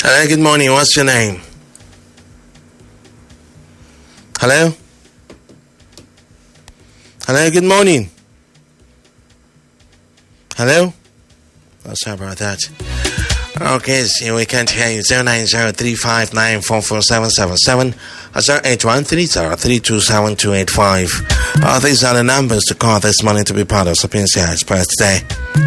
Hello, good morning. What's your name? Hello? Hello, good morning. Hello? Oh, sorry about that. Okay, so we can't hear you. 09035944777 or 08130327285. These are the numbers to call this morning to be part of Sapiencia Express today.